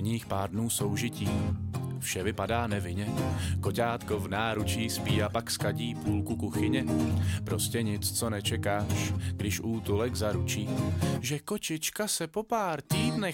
Prvních pár dnů soužití vše vypadá nevinně. Koťátko v náručí spí a pak skadí půlku kuchyně. Prostě nic, co nečekáš, když útulek zaručí, že kočička se po pár týdnech